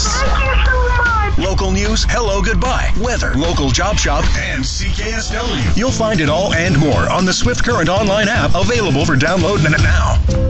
podcasts. Thank you so much. Local news, hello, goodbye, weather, local job shop, and CKSW. You'll find it all and more on the Swift Current online app, available for download now.